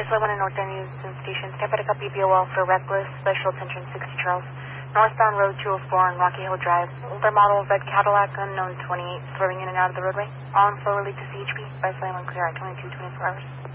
Viceroy 1 in North End Houston Station. Stand by to copy BOL for reckless, special attention 60 Charles. Northbound Road 204 on Rocky Hill Drive. Older model red Cadillac, unknown 28, swerving in and out of the roadway. All info relief to CHP. Viceroy 1 clear at 22, 24 hours.